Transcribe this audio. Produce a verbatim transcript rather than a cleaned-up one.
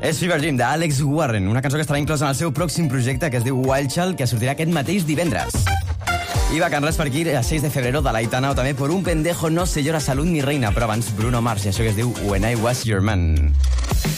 És Fever Dream, d'Alex Warren, una cançó que estarà inclosa en el seu pròxim projecte, que es diu Wild Child, que sortirà aquest mateix divendres. I va Can Res per aquí, a seis de febrero, de l'Aitana, o també Por un pendejo no se llora salud ni reina, però abans Bruno Mars, i això que es diu When I Was Your Man.